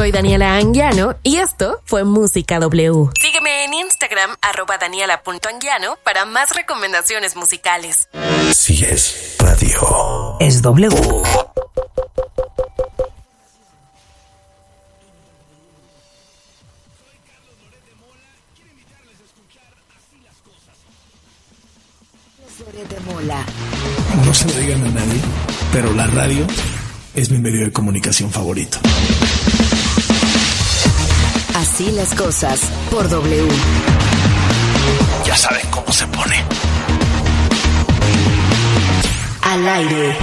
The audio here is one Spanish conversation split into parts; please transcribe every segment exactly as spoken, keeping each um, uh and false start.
Soy Daniela Anguiano y esto fue Música W. Sígueme en Instagram, arroba daniela.anguiano, para más recomendaciones musicales. Si es radio, es W. De Mola. No se lo digan a nadie, pero la radio es mi medio de comunicación favorito. Así las cosas por W. Ya saben cómo se pone. Al aire.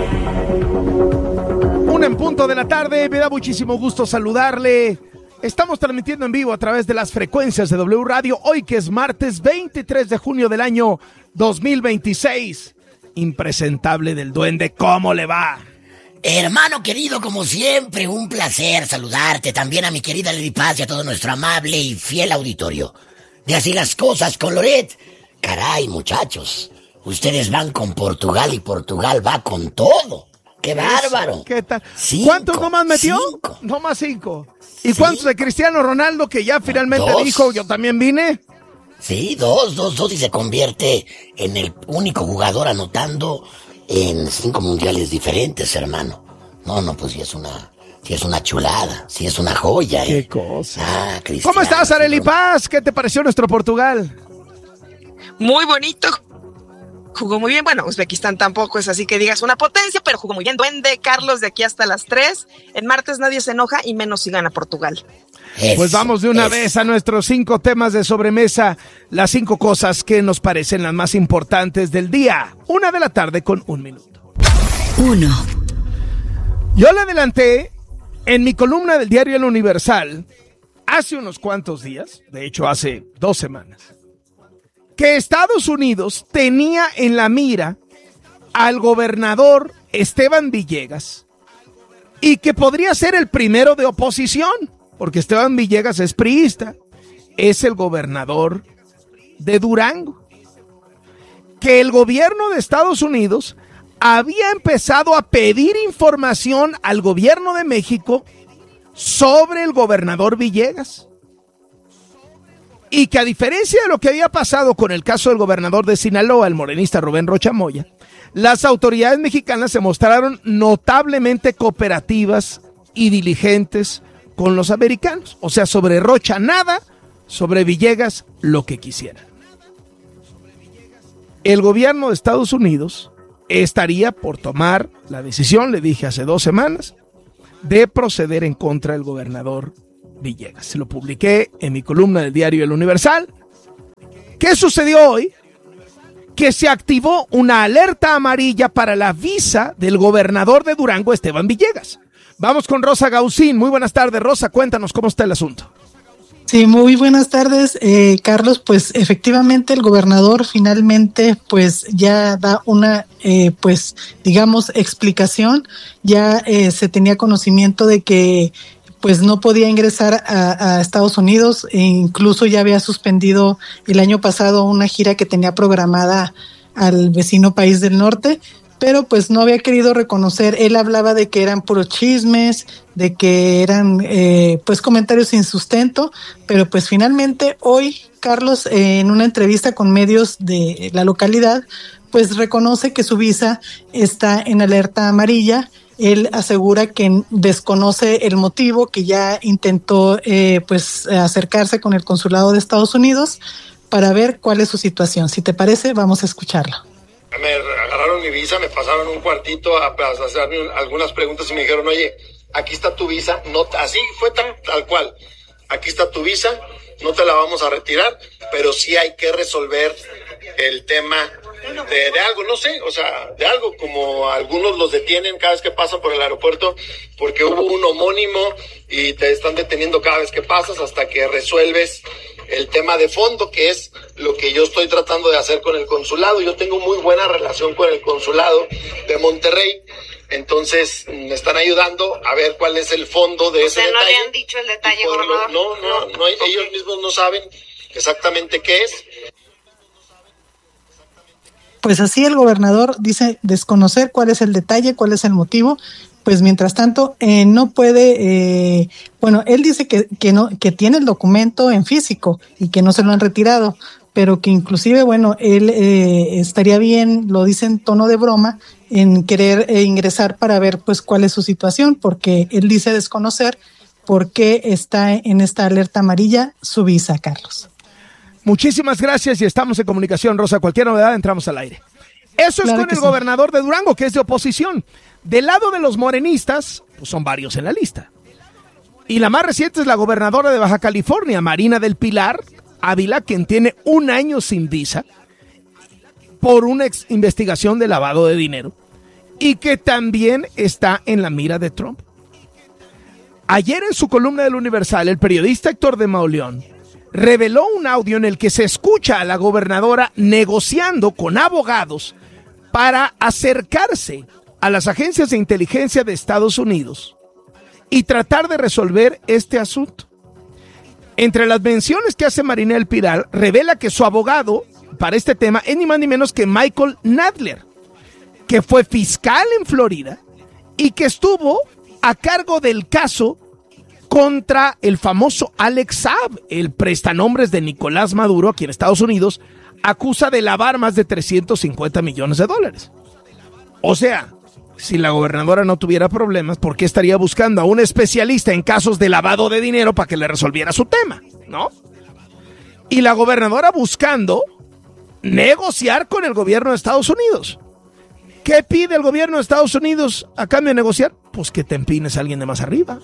Un en punto de la tarde, me da muchísimo gusto saludarle. Estamos transmitiendo en vivo a través de las frecuencias de W Radio, hoy que es martes veintitrés de junio del año dos mil veintiséis. Impresentable del duende, ¿cómo le va? Hermano querido, como siempre, un placer saludarte, también a mi querida Lady Paz y a todo nuestro amable y fiel auditorio. De Así las Cosas con Loret. Caray, muchachos, ustedes van con Portugal y Portugal va con todo. ¡Qué bárbaro! ¿Qué tal? Cinco, ¿Cuántos nomás metió? Cinco. Nomás cinco. ¿Y ¿Sí? cuántos de Cristiano Ronaldo, que ya finalmente Dos. dijo, yo también vine? Sí, dos, dos, dos, y se convierte en el único jugador anotando en cinco mundiales diferentes, hermano. No, no, pues sí es una, sí es una chulada, sí es una joya, Qué ¿eh? cosa. Ah, Cristiano. ¿Cómo estás, Arely Paz? ¿Qué te pareció nuestro Portugal? Muy bonito. Jugó muy bien. Bueno, Uzbekistán tampoco es así que digas una potencia, pero jugó muy bien. Duende, Carlos, de aquí hasta las tres. El martes nadie se enoja y menos si gana Portugal. Eso, Pues vamos de una eso. vez a nuestros cinco temas de sobremesa, las cinco cosas que nos parecen las más importantes del día. Una de la tarde con un minuto. Uno. Yo le adelanté en mi columna del diario El Universal hace unos cuantos días, de hecho hace dos semanas, que Estados Unidos tenía en la mira al gobernador Esteban Villegas y que podría ser el primero de oposición, porque Esteban Villegas es priista, es el gobernador de Durango. Que el gobierno de Estados Unidos había empezado a pedir información al gobierno de México sobre el gobernador Villegas. Y que a diferencia de lo que había pasado con el caso del gobernador de Sinaloa, el morenista Rubén Rocha Moya, las autoridades mexicanas se mostraron notablemente cooperativas y diligentes con los americanos. O sea, sobre Rocha nada, sobre Villegas lo que quisieran. El gobierno de Estados Unidos estaría por tomar la decisión, le dije hace dos semanas, de proceder en contra del gobernador Villegas. Se lo publiqué en mi columna del diario El Universal. ¿Qué sucedió hoy? Que se activó una alerta amarilla para la visa del gobernador de Durango, Esteban Villegas. Vamos con Rosa Gaucín. Muy buenas tardes, Rosa. Cuéntanos cómo está el asunto. Sí, muy buenas tardes, eh, Carlos. Pues efectivamente el gobernador finalmente pues ya da una, eh, pues digamos, explicación. Ya eh, se tenía conocimiento de que pues no podía ingresar a, a Estados Unidos, e incluso ya había suspendido el año pasado una gira que tenía programada al vecino país del norte, pero pues no había querido reconocer. Él hablaba de que eran puros chismes, de que eran eh, pues comentarios sin sustento, pero pues finalmente hoy Carlos, eh, en una entrevista con medios de la localidad, pues reconoce que su visa está en alerta amarilla. Él asegura que desconoce el motivo, que ya intentó eh, pues acercarse con el consulado de Estados Unidos para ver cuál es su situación. Si te parece, vamos a escucharlo. Me agarraron mi visa, me pasaron un cuartito a, a hacerme algunas preguntas y me dijeron, oye, aquí está tu visa, no, así fue tal, tal cual, aquí está tu visa, no te la vamos a retirar, pero sí hay que resolver el tema de, de algo, no sé, o sea, de algo, como algunos los detienen cada vez que pasan por el aeropuerto porque hubo un homónimo y te están deteniendo cada vez que pasas hasta que resuelves el tema de fondo, que es lo que yo estoy tratando de hacer con el consulado. Yo tengo muy buena relación con el consulado de Monterrey, entonces me están ayudando a ver cuál es el fondo de ese detalle. ¿No le han dicho el detalle, poderlo, gobernador? No, no, no, no okay. Ellos mismos no saben exactamente qué es. Pues así el gobernador dice desconocer cuál es el detalle, cuál es el motivo, pues mientras tanto eh, no puede, eh, bueno, él dice que, que no, que tiene el documento en físico y que no se lo han retirado, pero que inclusive, bueno, él eh, estaría bien, lo dice en tono de broma, en querer eh, ingresar para ver pues cuál es su situación, porque él dice desconocer por qué está en esta alerta amarilla su visa, Carlos. Muchísimas gracias y estamos en comunicación, Rosa. Cualquier novedad, entramos al aire. Eso claro es con el sí. gobernador de Durango, que es de oposición. Del lado de los morenistas, pues son varios en la lista. Y la más reciente es la gobernadora de Baja California, Marina del Pilar Ávila, quien tiene un año sin visa por una ex investigación de lavado de dinero y que también está en la mira de Trump. Ayer en su columna del Universal, el periodista Héctor de Mauleón reveló un audio en el que se escucha a la gobernadora negociando con abogados para acercarse a las agencias de inteligencia de Estados Unidos y tratar de resolver este asunto. Entre las menciones que hace Marina del Pilar, revela que su abogado para este tema es ni más ni menos que Michael Nadler, que fue fiscal en Florida y que estuvo a cargo del caso contra el famoso Alex Saab, el prestanombres de Nicolás Maduro, aquí en Estados Unidos, acusa de lavar más de trescientos cincuenta millones de dólares. O sea, si la gobernadora no tuviera problemas, ¿por qué estaría buscando a un especialista en casos de lavado de dinero para que le resolviera su tema? ¿No? Y la gobernadora buscando negociar con el gobierno de Estados Unidos. ¿Qué pide el gobierno de Estados Unidos a cambio de negociar? Pues que te empines a alguien de más arriba.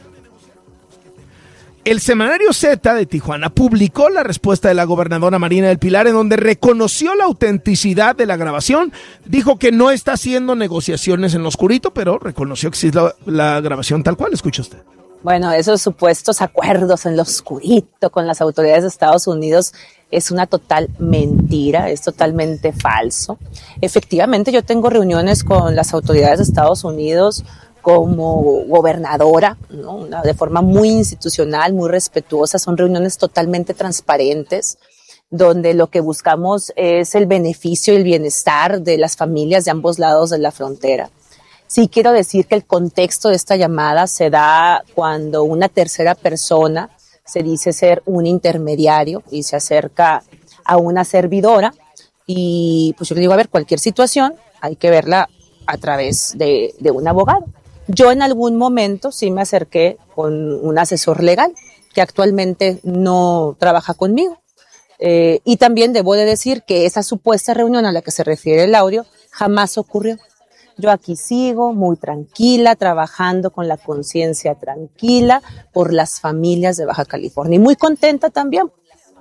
El semanario Z de Tijuana publicó la respuesta de la gobernadora Marina del Pilar, en donde reconoció la autenticidad de la grabación, dijo que no está haciendo negociaciones en lo oscurito, pero reconoció que sí es la, la grabación tal cual. Escucha usted. Bueno, esos supuestos acuerdos en lo oscurito con las autoridades de Estados Unidos es una total mentira, es totalmente falso. Efectivamente, yo tengo reuniones con las autoridades de Estados Unidos como gobernadora, ¿no? Una, de forma muy institucional, muy respetuosa. Son reuniones totalmente transparentes, donde lo que buscamos es el beneficio y el bienestar de las familias de ambos lados de la frontera. Sí quiero decir que el contexto de esta llamada se da cuando una tercera persona se dice ser un intermediario y se acerca a una servidora, y pues yo le digo, a ver, cualquier situación hay que verla a través de, de un abogado. Yo en algún momento sí me acerqué con un asesor legal que actualmente no trabaja conmigo. Eh, y también debo de decir que esa supuesta reunión a la que se refiere el audio jamás ocurrió. Yo aquí sigo muy tranquila, trabajando con la conciencia tranquila por las familias de Baja California y muy contenta también.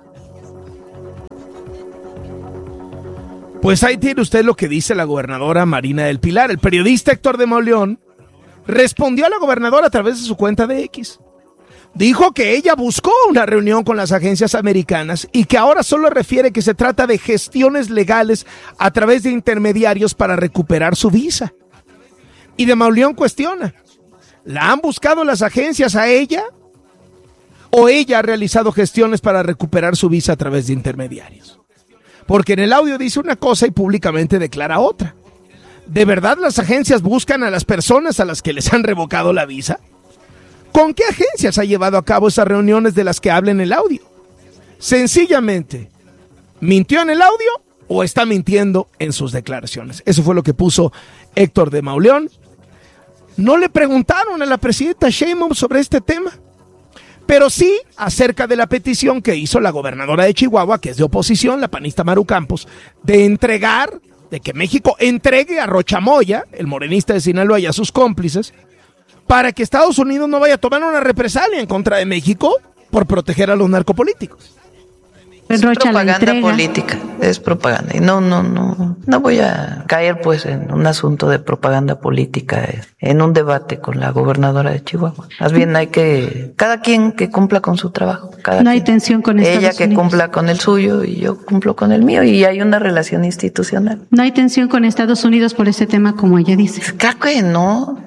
Pues ahí tiene usted lo que dice la gobernadora Marina del Pilar. El periodista Héctor de Mauleón respondió a la gobernadora a través de su cuenta de X. Dijo que ella buscó una reunión con las agencias americanas y que ahora solo refiere que se trata de gestiones legales a través de intermediarios para recuperar su visa. Y de Mauleón cuestiona, ¿la han buscado las agencias a ella? ¿O ella ha realizado gestiones para recuperar su visa a través de intermediarios? Porque en el audio dice una cosa y públicamente declara otra. ¿De verdad las agencias buscan a las personas a las que les han revocado la visa? ¿Con qué agencias ha llevado a cabo esas reuniones de las que habla en el audio? Sencillamente, ¿mintió en el audio o está mintiendo en sus declaraciones? Eso fue lo que puso Héctor de Mauleón. No le preguntaron a la presidenta Sheinbaum sobre este tema, pero sí acerca de la petición que hizo la gobernadora de Chihuahua, que es de oposición, la panista Maru Campos, de entregar, de que México entregue a Rocha Moya, el morenista de Sinaloa, y a sus cómplices, para que Estados Unidos no vaya a tomar una represalia en contra de México por proteger a los narcopolíticos. Es propaganda política, es propaganda. Y no, no, no, no voy a caer pues en un asunto de propaganda política, en un debate con la gobernadora de Chihuahua. Más bien hay que, cada quien que cumpla con su trabajo. Cada no hay quien. tensión con Estados Ella que Unidos. cumpla con el suyo y yo cumplo con el mío y hay una relación institucional. No hay tensión con Estados Unidos por ese tema, como ella dice. Claro que no.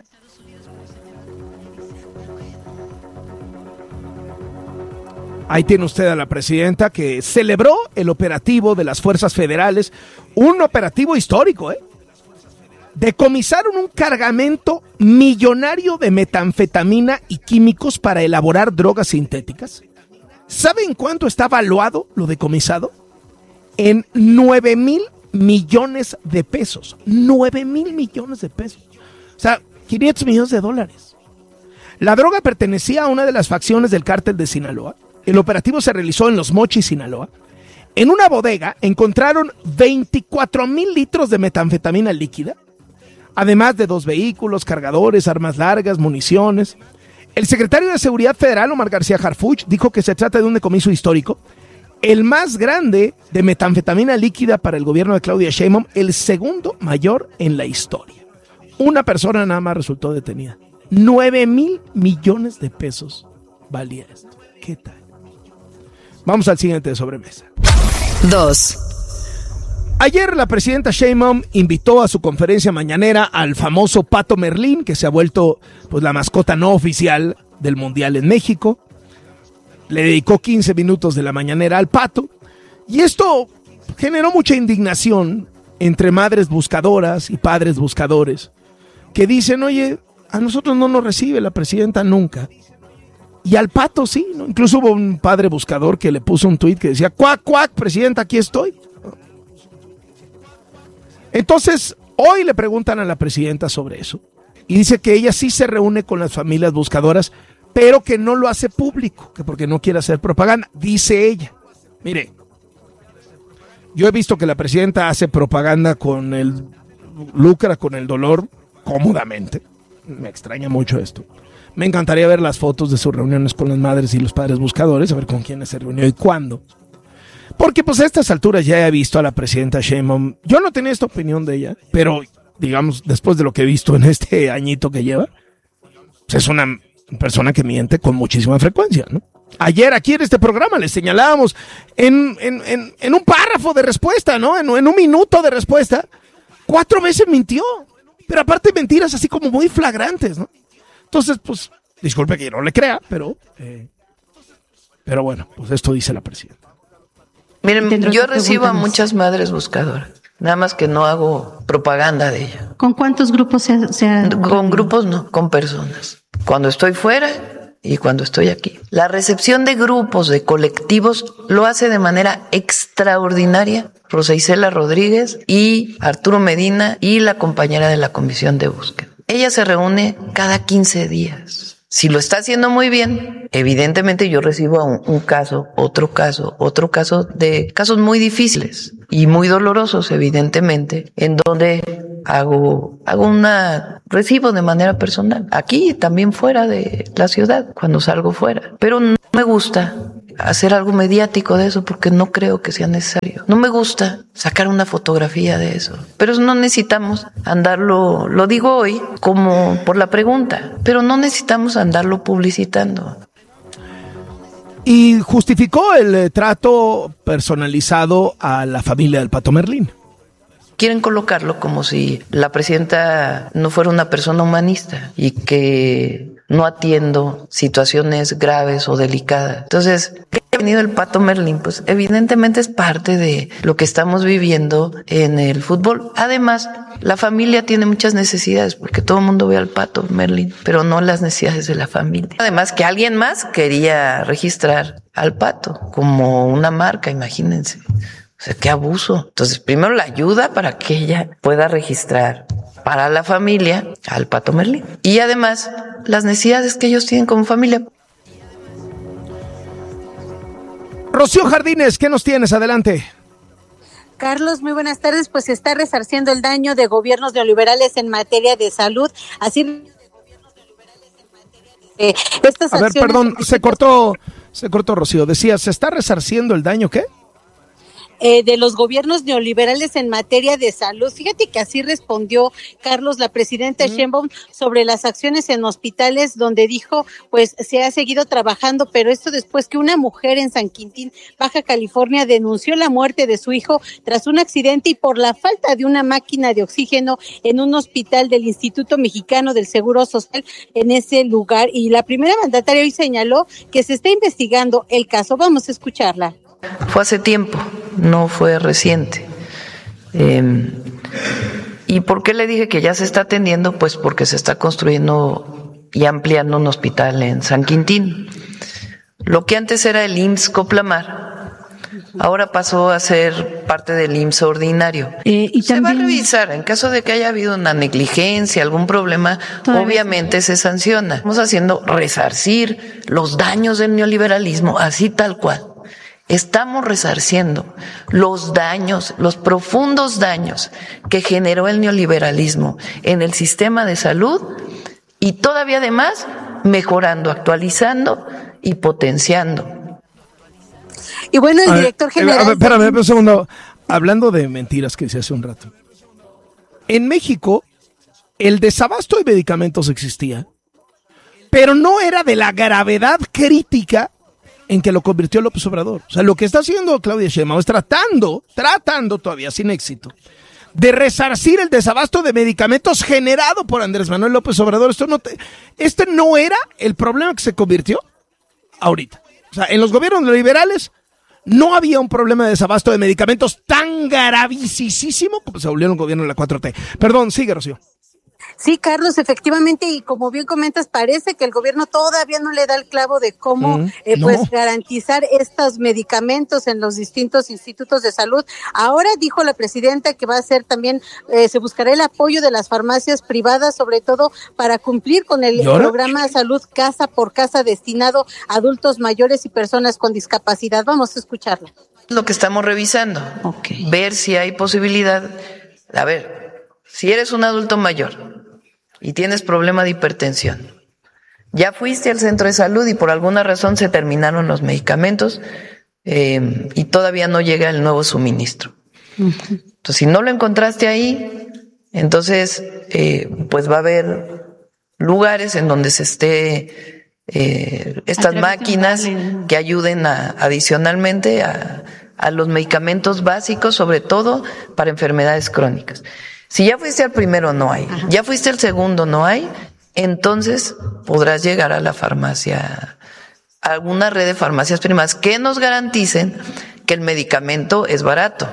Ahí tiene usted a la presidenta que celebró el operativo de las fuerzas federales, un operativo histórico, ¿eh? decomisaron un cargamento millonario de metanfetamina y químicos para elaborar drogas sintéticas. ¿Saben cuánto está valuado lo decomisado? En nueve mil millones de pesos. nueve mil millones de pesos. O sea, quinientos millones de dólares. La droga pertenecía a una de las facciones del cártel de Sinaloa. El operativo se realizó en Los Mochis, Sinaloa. En una bodega encontraron veinticuatro mil litros de metanfetamina líquida, además de dos vehículos, cargadores, armas largas, municiones. El secretario de Seguridad Federal, Omar García Harfuch, dijo que se trata de un decomiso histórico, el más grande de metanfetamina líquida para el gobierno de Claudia Sheinbaum, el segundo mayor en la historia. Una persona nada más resultó detenida. Nueve mil millones de pesos valía esto. ¿Qué tal? Vamos al siguiente de sobremesa. Dos. Ayer la presidenta Sheinbaum invitó a su conferencia mañanera al famoso Pato Merlín, que se ha vuelto pues la mascota no oficial del Mundial en México. Le dedicó quince minutos de la mañanera al Pato, y esto generó mucha indignación entre madres buscadoras y padres buscadores, que dicen, oye, a nosotros no nos recibe la presidenta nunca, y al Pato sí, ¿no? Incluso hubo un padre buscador que le puso un tuit que decía, cuac, cuac, presidenta, aquí estoy. Entonces, hoy le preguntan a la presidenta sobre eso, y dice que ella sí se reúne con las familias buscadoras, pero que no lo hace público, que porque no quiere hacer propaganda, dice ella. Mire, yo he visto que la presidenta hace propaganda con el, lucra con el dolor cómodamente. Me extraña mucho esto. Me encantaría ver las fotos de sus reuniones con las madres y los padres buscadores, a ver con quiénes se reunió y cuándo. Porque pues a estas alturas ya he visto a la presidenta Sheinbaum. Yo no tenía esta opinión de ella, pero digamos, después de lo que he visto en este añito que lleva, pues es una persona que miente con muchísima frecuencia, ¿no? Ayer aquí en este programa les señalábamos en, en, en, en un párrafo de respuesta, ¿no? En, en un minuto de respuesta, cuatro veces mintió, pero aparte mentiras así como muy flagrantes, ¿no? Entonces, pues, disculpe que yo no le crea, pero, eh, pero bueno, pues esto dice la presidenta. Miren, yo recibo a muchas madres buscadoras, nada más que no hago propaganda de ella. ¿Con cuántos grupos se, se ha... Con grupos no, con personas. Cuando estoy fuera y cuando estoy aquí. La recepción de grupos, de colectivos, lo hace de manera extraordinaria Rosa Isela Rodríguez y Arturo Medina y la compañera de la Comisión de Búsqueda. Ella se reúne cada quince días. Si lo está haciendo muy bien, evidentemente yo recibo un, un caso, otro caso, otro caso de casos muy difíciles y muy dolorosos, evidentemente, en donde hago, hago una, recibo de manera personal. Aquí y también fuera de la ciudad, cuando salgo fuera. Pero no me gusta hacer algo mediático de eso porque no creo que sea necesario. No me gusta sacar una fotografía de eso. Pero no necesitamos andarlo, lo digo hoy como por la pregunta, pero no necesitamos andarlo publicitando. Y justificó el eh, trato personalizado a la familia del Pato Merlín. Quieren colocarlo como si la presidenta no fuera una persona humanista y que no atiendo situaciones graves o delicadas. Entonces, ¿qué ha venido el Pato Merlín? Pues evidentemente es parte de lo que estamos viviendo en el fútbol. Además, la familia tiene muchas necesidades porque todo el mundo ve al Pato Merlín, pero no las necesidades de la familia. Además, que alguien más quería registrar al Pato como una marca, imagínense. O sea, qué abuso. Entonces, primero la ayuda para que ella pueda registrar para la familia al Pato Merlín. Y además, las necesidades que ellos tienen como familia. Rocío Jardines, ¿qué nos tienes? Adelante. Carlos, muy buenas tardes. Pues se está resarciendo el daño de gobiernos neoliberales en materia de salud. Así... Eh, estas A ver, acciones... perdón, se cortó, se cortó, Rocío. Decía, ¿se está resarciendo el daño qué? Eh, de los gobiernos neoliberales en materia de salud. Fíjate que así respondió, Carlos, la presidenta mm. Sheinbaum sobre las acciones en hospitales, donde dijo, pues se ha seguido trabajando, pero esto después que una mujer en San Quintín, Baja California, denunció la muerte de su hijo tras un accidente y por la falta de una máquina de oxígeno en un hospital del Instituto Mexicano del Seguro Social en ese lugar. Y la primera mandataria hoy señaló que se está investigando el caso. Vamos a escucharla. Fue hace tiempo, no fue reciente. Eh, ¿Y por qué le dije que ya se está atendiendo? Pues porque se está construyendo y ampliando un hospital en San Quintín. Lo que antes era el I M S S Coplamar, ahora pasó a ser parte del I M S S ordinario. Eh, y se también, va a revisar, en caso de que haya habido una negligencia, algún problema, obviamente se sanciona. Estamos haciendo resarcir los daños del neoliberalismo, así tal cual. Estamos resarciendo los daños, los profundos daños que generó el neoliberalismo en el sistema de salud y todavía además mejorando, actualizando y potenciando. Y bueno, el a director ver, general... A ver, espérame un segundo. Hablando de mentiras que hice hace un rato. En México, el desabasto de medicamentos existía, pero no era de la gravedad crítica en que lo convirtió López Obrador. O sea, lo que está haciendo Claudia Sheinbaum es tratando, tratando todavía sin éxito, de resarcir el desabasto de medicamentos generado por Andrés Manuel López Obrador. Esto no te, este no era el problema que se convirtió ahorita. O sea, en los gobiernos liberales no había un problema de desabasto de medicamentos tan gravísimo como se volvió en el gobierno de la cuatro T. Perdón, sigue, Rocío. Sí, Carlos, efectivamente, y como bien comentas, parece que el gobierno todavía no le da el clavo de cómo mm, eh, no. pues garantizar estos medicamentos en los distintos institutos de salud. Ahora dijo la presidenta que va a hacer también, eh, se buscará el apoyo de las farmacias privadas, sobre todo para cumplir con el programa de salud casa por casa destinado a adultos mayores y personas con discapacidad. Vamos a escucharla. Lo que estamos revisando, okay. Ver si hay posibilidad, a ver, si eres un adulto mayor y tienes problema de hipertensión, ya fuiste al centro de salud y por alguna razón se terminaron los medicamentos eh, y todavía no llega el nuevo suministro. Uh-huh. Entonces, si no lo encontraste ahí, entonces eh, pues va a haber lugares en donde se esté eh, estas máquinas que ayuden a, adicionalmente a, a los medicamentos básicos, sobre todo para enfermedades crónicas. Si ya fuiste al primero, no hay. Ajá. Ya fuiste al segundo, no hay. Entonces podrás llegar a la farmacia, a alguna red de farmacias primas que nos garanticen que el medicamento es barato.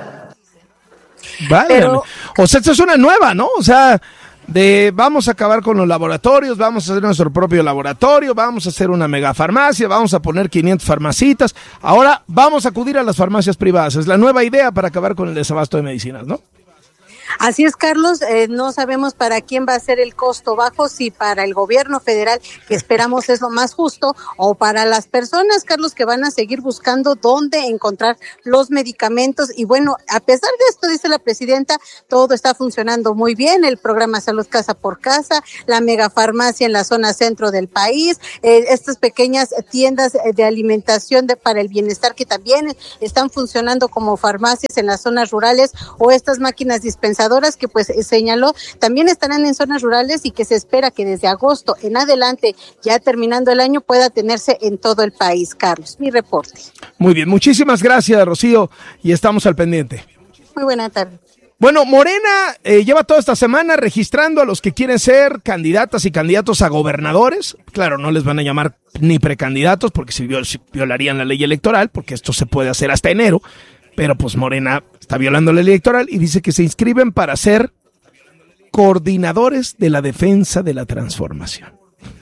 Vale. Pero... O sea, esto es una nueva, ¿no? O sea, de vamos a acabar con los laboratorios, vamos a hacer nuestro propio laboratorio, vamos a hacer una megafarmacia, vamos a poner quinientas farmacitas. Ahora vamos a acudir a las farmacias privadas. Es la nueva idea para acabar con el desabasto de medicinas, ¿no? Así es, Carlos, eh, no sabemos para quién va a ser el costo bajo, si para el gobierno federal, que esperamos es lo más justo, o para las personas, Carlos, que van a seguir buscando dónde encontrar los medicamentos. Y bueno, a pesar de esto, dice la presidenta, todo está funcionando muy bien, el programa Salud Casa por Casa, la megafarmacia en la zona centro del país, eh, estas pequeñas tiendas de alimentación de, para el bienestar que también están funcionando como farmacias en las zonas rurales, o estas máquinas dispensadoras que pues señaló también estarán en zonas rurales y que se espera que desde agosto en adelante, ya terminando el año, pueda tenerse en todo el país. Carlos, mi reporte. Muy bien, muchísimas gracias, Rocío, y estamos al pendiente. Muy buena tarde. Bueno, Morena eh, lleva toda esta semana registrando a los que quieren ser candidatas y candidatos a gobernadores. Claro, no les van a llamar ni precandidatos porque si violarían la ley electoral, porque esto se puede hacer hasta enero. Pero pues Morena está violando la ley electoral y dice que se inscriben para ser coordinadores de la defensa de la transformación.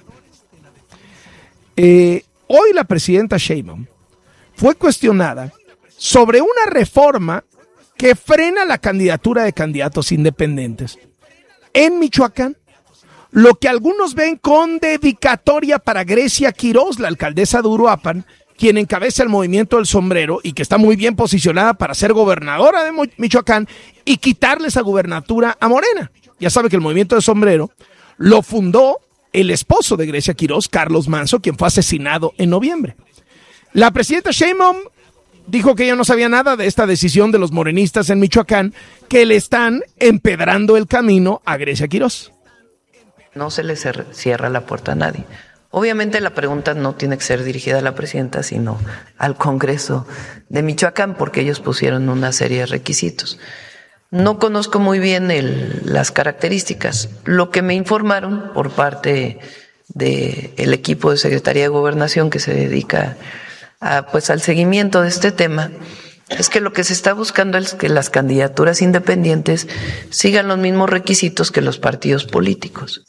Eh, hoy la presidenta Sheinbaum fue cuestionada sobre una reforma que frena la candidatura de candidatos independientes en Michoacán, lo que algunos ven con dedicatoria para Grecia Quiroz, la alcaldesa de Uruapan, quien encabeza el movimiento del sombrero y que está muy bien posicionada para ser gobernadora de Michoacán y quitarle esa gubernatura a Morena. Ya sabe que el movimiento del sombrero lo fundó el esposo de Grecia Quiroz, Carlos Manzo, quien fue asesinado en noviembre. La presidenta Sheinbaum dijo que ella no sabía nada de esta decisión de los morenistas en Michoacán, que le están empedrando el camino a Grecia Quiroz. No se le cierra la puerta a nadie. Obviamente la pregunta no tiene que ser dirigida a la presidenta, sino al Congreso de Michoacán, porque ellos pusieron una serie de requisitos. No conozco muy bien el, las características. Lo que me informaron por parte del equipo de Secretaría de Gobernación que se dedica a, pues, al seguimiento de este tema, es que lo que se está buscando es que las candidaturas independientes sigan los mismos requisitos que los partidos políticos.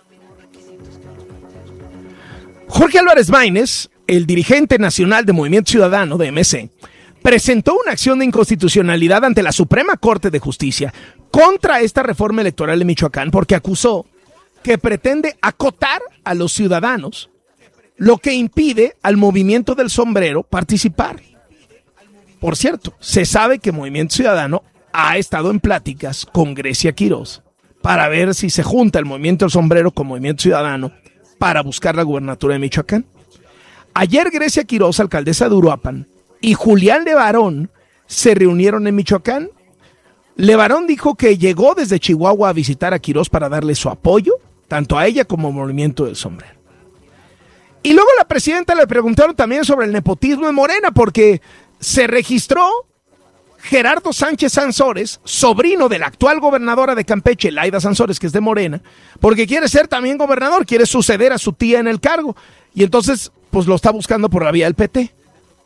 Jorge Álvarez Maínez, el dirigente nacional de Movimiento Ciudadano, de M C, presentó una acción de inconstitucionalidad ante la Suprema Corte de Justicia contra esta reforma electoral en Michoacán porque acusó que pretende acotar a los ciudadanos, lo que impide al Movimiento del Sombrero participar. Por cierto, se sabe que Movimiento Ciudadano ha estado en pláticas con Grecia Quirós para ver si se junta el Movimiento del Sombrero con Movimiento Ciudadano para buscar la gubernatura de Michoacán. Ayer Grecia Quirós, alcaldesa de Uruapan, y Julián Levarón se reunieron en Michoacán. Levarón dijo que llegó desde Chihuahua a visitar a Quirós para darle su apoyo, tanto a ella como al Movimiento del Sombrero. Y luego la presidenta le preguntaron también sobre el nepotismo en Morena, porque se registró Gerardo Sánchez Sansores, sobrino de la actual gobernadora de Campeche, Laida Sansores, que es de Morena, porque quiere ser también gobernador, quiere suceder a su tía en el cargo, y entonces pues lo está buscando por la vía del P T.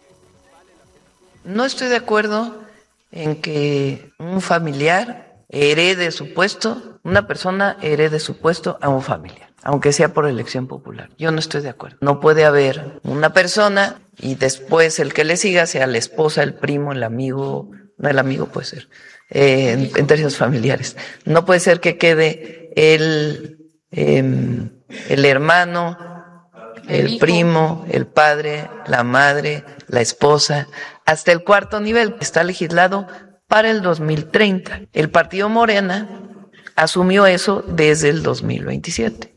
No estoy de acuerdo en que un familiar herede su puesto, una persona herede su puesto a un familiar, aunque sea por elección popular. Yo no estoy de acuerdo. No puede haber una persona y después el que le siga sea la esposa, el primo, el amigo, no el amigo puede ser, eh, en, en términos familiares. No puede ser que quede el, eh, el hermano, el, el primo, el padre, la madre, la esposa, hasta el cuarto nivel. Está legislado para el dos mil treinta. El partido Morena asumió eso desde el dos mil veintisiete.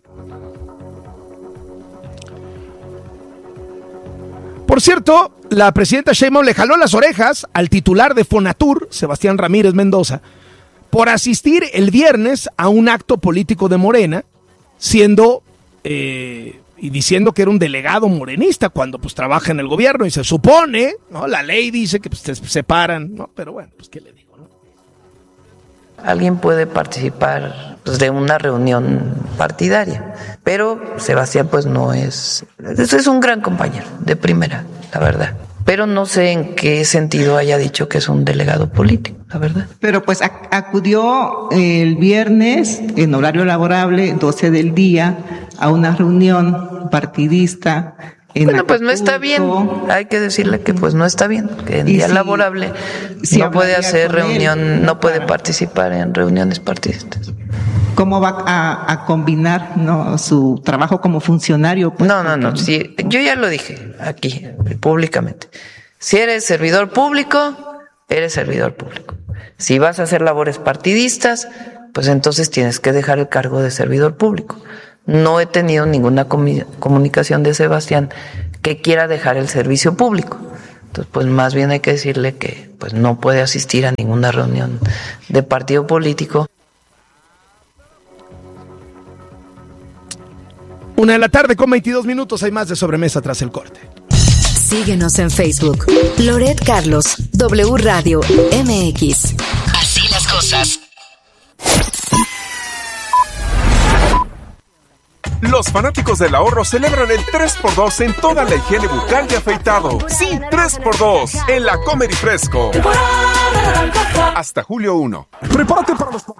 Por cierto, la presidenta Sheinbaum le jaló las orejas al titular de Fonatur, Sebastián Ramírez Mendoza, por asistir el viernes a un acto político de Morena, siendo eh, y diciendo que era un delegado morenista cuando pues trabaja en el gobierno y se supone, ¿no? La ley dice que pues, se separan, ¿no? Pero bueno, pues qué le digo, ¿no? Alguien puede participar pues, de una reunión partidaria, pero Sebastián pues no es, es un gran compañero de primera, la verdad. Pero no sé en qué sentido haya dicho que es un delegado político, la verdad. Pero pues ac- acudió el viernes en horario laborable, doce del día, a una reunión partidista. En bueno, pues no está bien. Hay que decirle que pues no está bien, que en día si, laborable si no puede hacer reunión, él, no puede participar en reuniones partidistas. ¿Cómo va a, a combinar, no, su trabajo como funcionario? Pues, no, no, no. Sí, yo ya lo dije aquí públicamente. Si eres servidor público, eres servidor público. Si vas a hacer labores partidistas, pues entonces tienes que dejar el cargo de servidor público. No he tenido ninguna comi- comunicación de Sebastián que quiera dejar el servicio público. Entonces, pues más bien hay que decirle que pues no puede asistir a ninguna reunión de partido político. Una de la tarde con veintidós minutos, hay más de Sobremesa tras el corte. Síguenos en Facebook. Loret Carlos, W Radio M X. Así las cosas. Los fanáticos del ahorro celebran el tres por dos en toda la higiene bucal y afeitado. Sí, tres por dos en la Comer y Fresco. Hasta julio primero. Prepárate para los...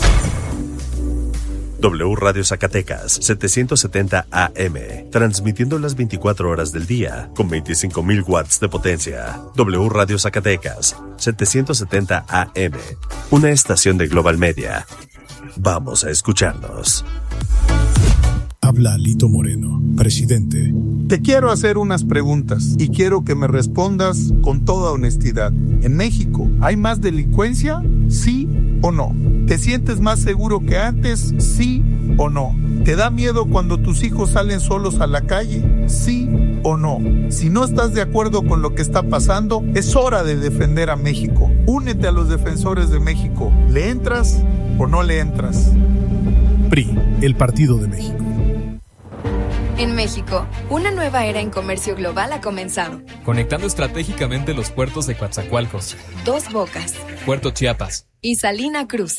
W Radio Zacatecas, setecientos setenta A M, transmitiendo las veinticuatro horas del día, con veinticinco mil watts de potencia. W Radio Zacatecas, setecientos setenta A M, una estación de Global Media. Vamos a escucharnos. Habla Lito Moreno, presidente. Te quiero hacer unas preguntas y quiero que me respondas con toda honestidad. ¿En México hay más delincuencia? ¿Sí o no? ¿Te sientes más seguro que antes? ¿Sí o no? ¿Te da miedo cuando tus hijos salen solos a la calle? ¿Sí o no? Si no estás de acuerdo con lo que está pasando, es hora de defender a México. Únete a los defensores de México. ¿Le entras o no le entras? P R I, el Partido de México. En México, una nueva era en comercio global ha comenzado. Conectando estratégicamente los puertos de Coatzacoalcos, Dos Bocas, Puerto Chiapas y Salina Cruz.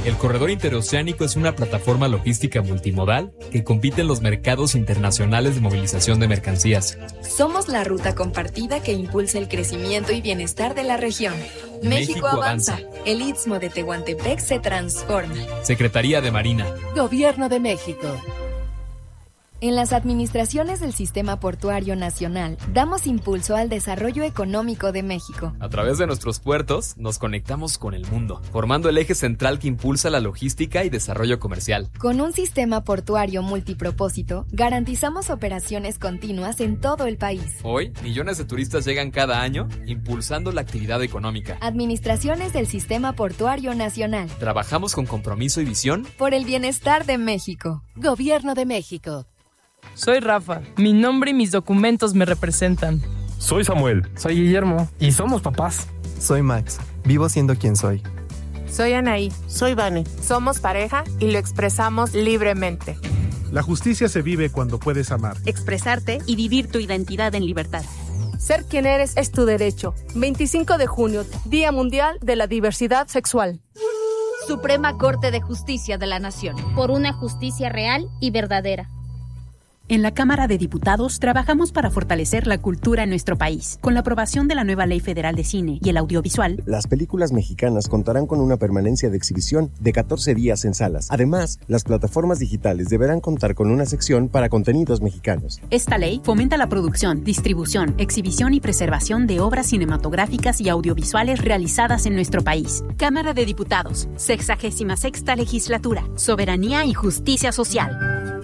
El Corredor Interoceánico es una plataforma logística multimodal que compite en los mercados internacionales de movilización de mercancías. Somos la ruta compartida que impulsa el crecimiento y bienestar de la región. México, México avanza. avanza. El Istmo de Tehuantepec se transforma. Secretaría de Marina. Gobierno de México. En las administraciones del Sistema Portuario Nacional, damos impulso al desarrollo económico de México. A través de nuestros puertos, nos conectamos con el mundo, formando el eje central que impulsa la logística y desarrollo comercial. Con un sistema portuario multipropósito, garantizamos operaciones continuas en todo el país. Hoy, millones de turistas llegan cada año, impulsando la actividad económica. Administraciones del Sistema Portuario Nacional. Trabajamos con compromiso y visión por el bienestar de México. Gobierno de México. Soy Rafa. Mi nombre y mis documentos me representan. Soy Samuel. Soy Guillermo. Y somos papás. Soy Max. Vivo siendo quien soy. Soy Anaí. Soy Vane. Somos pareja y lo expresamos libremente. La justicia se vive cuando puedes amar, expresarte y vivir tu identidad en libertad. Ser quien eres es tu derecho. veinticinco de junio, Día Mundial de la Diversidad Sexual. Suprema Corte de Justicia de la Nación. Por una justicia real y verdadera. En la Cámara de Diputados trabajamos para fortalecer la cultura en nuestro país. Con la aprobación de la nueva Ley Federal de Cine y el Audiovisual, las películas mexicanas contarán con una permanencia de exhibición de catorce días en salas. Además, las plataformas digitales deberán contar con una sección para contenidos mexicanos. Esta ley fomenta la producción, distribución, exhibición y preservación de obras cinematográficas y audiovisuales realizadas en nuestro país. Cámara de Diputados, sexagésima sexta Legislatura, Soberanía y Justicia Social.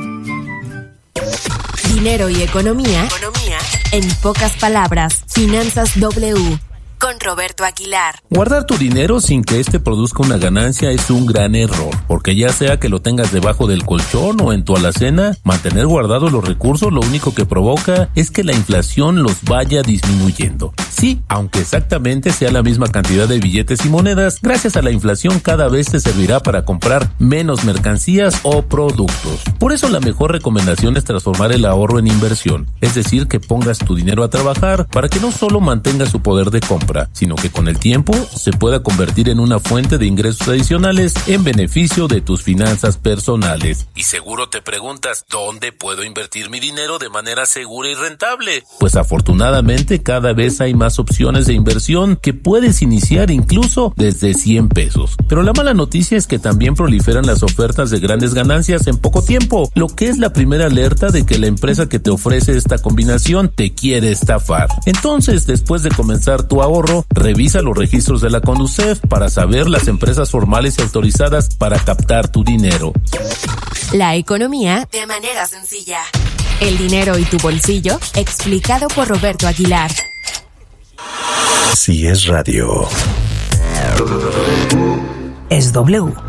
Dinero y economía, economía, en pocas palabras, Finanzas W, con Roberto Aguilar. Guardar tu dinero sin que éste produzca una ganancia es un gran error, porque ya sea que lo tengas debajo del colchón o en tu alacena, mantener guardados los recursos lo único que provoca es que la inflación los vaya disminuyendo. Sí, aunque exactamente sea la misma cantidad de billetes y monedas, gracias a la inflación cada vez te servirá para comprar menos mercancías o productos. Por eso la mejor recomendación es transformar el ahorro en inversión, es decir, que pongas tu dinero a trabajar para que no solo mantenga su poder de compra, sino que con el tiempo se pueda convertir en una fuente de ingresos adicionales en beneficio de tus finanzas personales. Y seguro te preguntas, ¿dónde puedo invertir mi dinero de manera segura y rentable? Pues afortunadamente cada vez hay más opciones de inversión que puedes iniciar incluso desde cien pesos. Pero la mala noticia es que también proliferan las ofertas de grandes ganancias en poco tiempo, lo que es la primera alerta de que la empresa que te ofrece esta combinación te quiere estafar. Entonces, después de comenzar tu ahorro, revisa los registros de la Conducef para saber las empresas formales y autorizadas para captar tu dinero. La economía de manera sencilla. El dinero y tu bolsillo, explicado por Roberto Aguilar. Si es radio, es W.